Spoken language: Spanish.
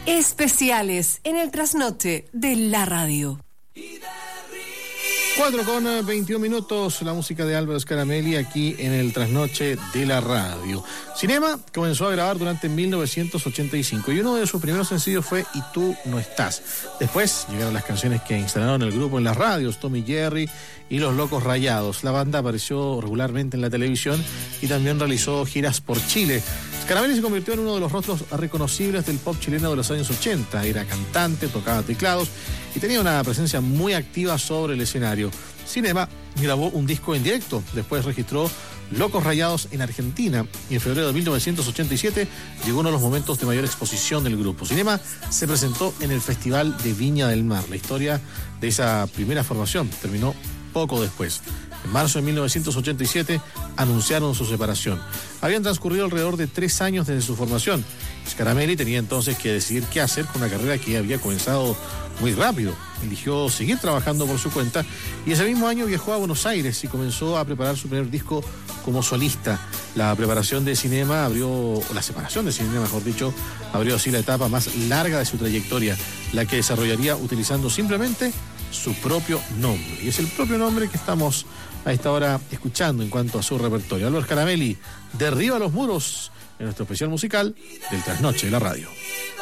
Especiales en el trasnoche de la radio. 4:21, la música de Álvaro Scaramelli aquí en el trasnoche de la radio. Cinema comenzó a grabar durante 1985 y uno de sus primeros sencillos fue Y tú no estás. Después llegaron las canciones que instalaron el grupo en las radios, Tom y Jerry y Los Locos Rayados. La banda apareció regularmente en la televisión y también realizó giras por Chile. Scaramelli se convirtió en uno de los rostros reconocibles del pop chileno de los años 80. Era cantante, tocaba teclados y tenía una presencia muy activa sobre el escenario. Cinema grabó un disco en directo, después registró Locos Rayados en Argentina y en febrero de 1987 llegó uno de los momentos de mayor exposición del grupo. Cinema se presentó en el Festival de Viña del Mar. La historia de esa primera formación terminó poco después. En marzo de 1987 anunciaron su separación. Habían transcurrido alrededor de 3 años desde su formación. Scaramelli tenía entonces que decidir qué hacer con una carrera que había comenzado muy rápido. Eligió seguir trabajando por su cuenta y ese mismo año viajó a Buenos Aires y comenzó a preparar su primer disco como solista. La preparación de Cinema o la separación de Cinema, mejor dicho, abrió así la etapa más larga de su trayectoria, la que desarrollaría utilizando simplemente su propio nombre. Y es el propio nombre que estamos a esta hora escuchando en cuanto a su repertorio. Álvaro Scaramelli, Derriba los muros, en nuestro especial musical del Trasnoche de la Radio.